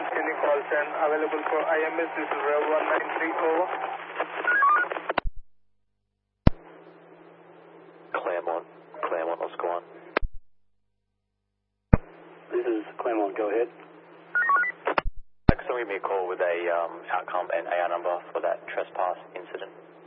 Any call sign available for IMS? This is Rev 193, over. Claremont, what's going on? This is Claremont, go ahead. Someone give me a call with a outcome and AR number for that trespass incident.